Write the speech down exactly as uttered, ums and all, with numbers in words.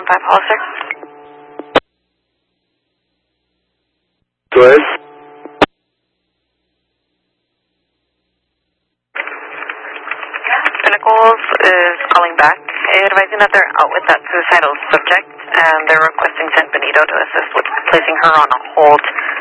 five Hollister. Go ahead. Pinnacles is calling back, advising that they're out with that suicidal subject, and they're requesting San Benito to assist with placing her on a hold